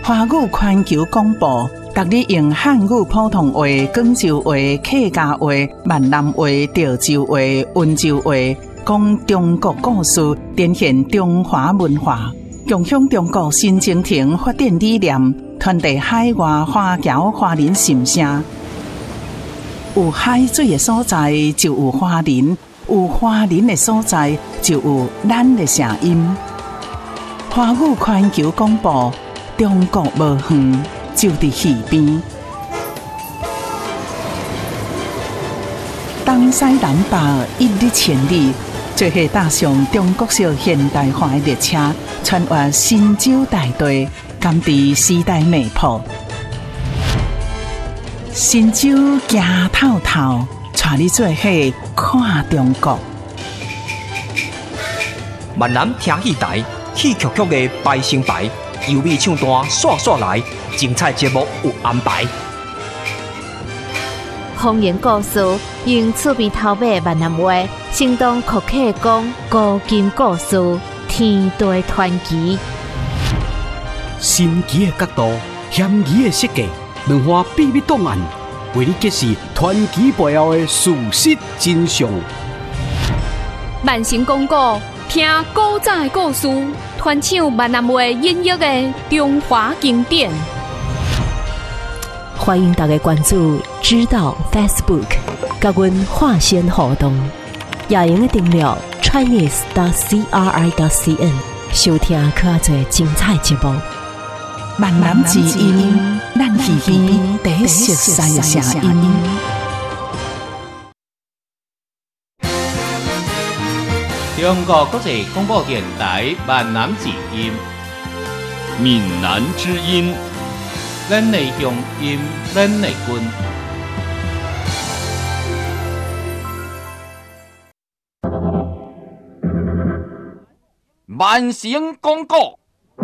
华语环球广播，逐日用汉语普通话、广州话、客家话、闽南话、潮州话、温州话，讲中国故事，展现中华文化，共享中国新征程发展理念，传递海外华侨华人心声。有海水的所在，就有华人；有华人的所在，就有咱的声音。华语环球广播。中国无远，就伫耳边。东西南北一日千里，做伙踏上中国式现代化的列车，穿越神州大地，甘伫时代脉搏。神州行透透，带你做伙看中国。 闽南听戏台，戏曲曲的排成排。优美唱段刷刷来，精彩节目有安排。 方言故事用趣味头尾闽南话，生动酷客讲古今故事，天地传奇。 神奇的角度，险疑的设计，两化秘密档案，为你揭示传奇背后的事实真相。 慢行广告，听古早的故事。传唱闽南话音乐的中华经典， 欢迎大家关注知道 Facebook， 甲阮化线互动，也用的订阅 Chinese.CRI.CN， 收听较侪精彩节目。 闽南之音，咱耳边第一熟悉的声音。 中国国际广播电台闽南之音， 闽南之音， 咱的乡音，咱的根。 慢行广告，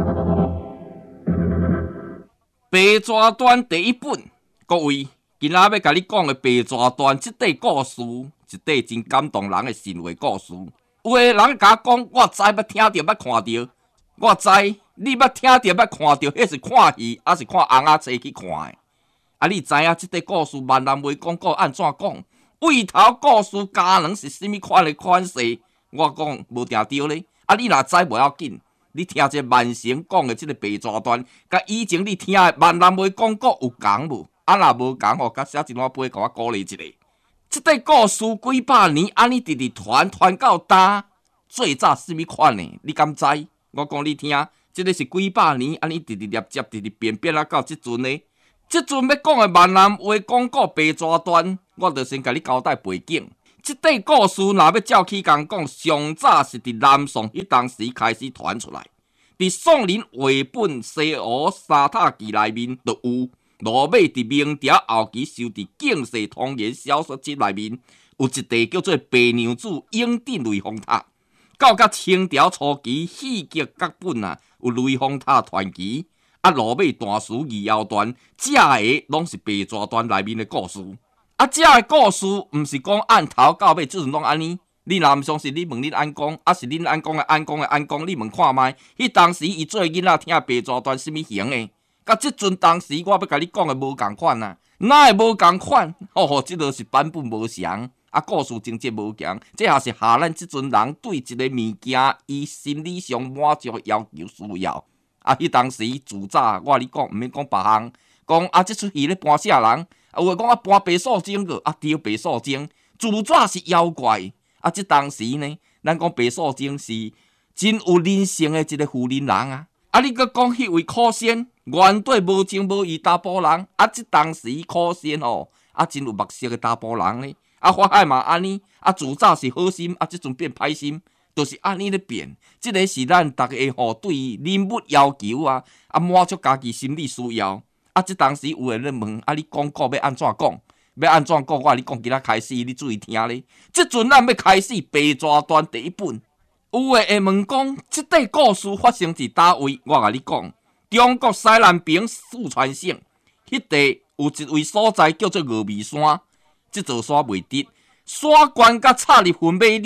白蛇传第一本，各位，今仔要甲你讲的白蛇传这块故事，一块真感动人的神话故事。有的人甲我讲，我知捌听着捌看着，我知你捌听着捌看着，迄是看戏，还是看红仔册去看的。啊，你知影即块故事闽南话广告安怎讲？胃头故事加卵是甚物款的款式？我讲无定着咧。啊，你若知无要紧，你听这慢行讲的即个白蛇传，甲以前你听的闽南话广告有共无？啊，若无共吼，甲写一两杯，甲我鼓励一下。这块故事几百年安尼直直传到今，最早甚物款呢？你敢知？我讲你听，这个是几百年安尼直直接直直变啊到即阵呢？即阵要讲的闽南话广告白蛇传，我就先甲你交代背景。这块故事若要照起讲，上早是伫南宋迄当时开始传出来，伫宋人绘本《西湖三塔记》内面就有。罗马伫明朝后期收伫《警世通言小说集》内面，有一地叫做《白娘子永定雷峰塔》。到甲清朝初期，戏剧各本有《雷峰塔传奇》，罗马大师二后传，这个拢是白蛇传内面的故事。这个故事毋是讲按头到尾，即阵拢安尼。你若毋相信，你问恁安公，是恁安公的安公的安公，你问看卖。迄当时伊做囡仔听白蛇传什物型的？甲即阵当时我要甲你讲的无共款哪会无共款？即落是版本无相，故事情节无强，这也是下咱即阵人对一个物件伊心理上满足的要求需要。迄当时自早我你讲，毋免讲别项，讲即出戏咧搬啥人？有诶讲搬白素贞个，对白素贞，自早是妖怪。即当时呢，咱讲白素贞是真有人性的一个妇人人你阁讲迄位可仙，原对无情无义查甫人，即当时可仙真有目色的查甫人呢。法海嘛安尼，自早是好心，即阵变歹心，就是安尼咧变。即个是咱逐个对人物要求满足家己心理需要。即当时有人咧问，你广告要安怎讲？要安怎讲？我你讲今仔开始，你注意听咧。即阵咱要开始《白蛇传》第一本。有诶会问讲，即块故事发生伫叨位？我甲你讲，中国西南边四川省，迄地有一位所在叫做峨眉山，即座山袂直，山悬甲插入云尾